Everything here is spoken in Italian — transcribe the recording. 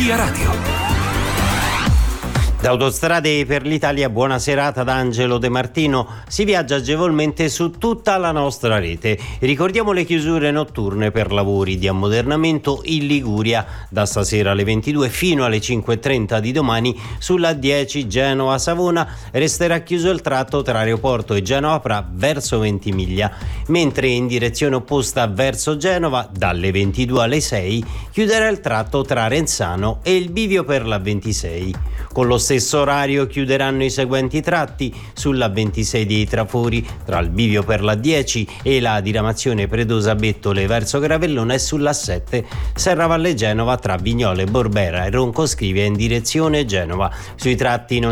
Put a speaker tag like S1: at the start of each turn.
S1: Via Radio.
S2: Da Autostrade per l'Italia, buona serata da Angelo De Martino. Si viaggia agevolmente su tutta la nostra rete. Ricordiamo le chiusure notturne per lavori di ammodernamento in Liguria da stasera alle 22 fino alle 5:30 di domani sulla 10 Genova-Savona. Resterà chiuso il tratto tra aeroporto e Genova-Pra verso Ventimiglia, mentre in direzione opposta verso Genova dalle 22 alle 6 chiuderà il tratto tra Renzano e il bivio per la 26. Con lo stesso orario chiuderanno i seguenti tratti sulla 26 dei Trafori tra il bivio per la 10 e la diramazione Predosa Bettole verso Gravellona, e sulla 7 Serravalle Genova tra Vignole, Borbera e Roncoscrivia in direzione Genova. Sui tratti non